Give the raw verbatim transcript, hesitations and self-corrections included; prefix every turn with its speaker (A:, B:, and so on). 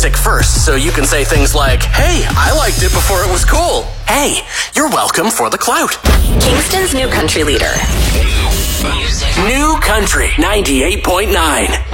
A: music first, so you can say things like, hey, I liked it before it was cool. Hey, you're welcome for the clout.
B: Kingston's new country leader.
A: New Country ninety-eight point nine.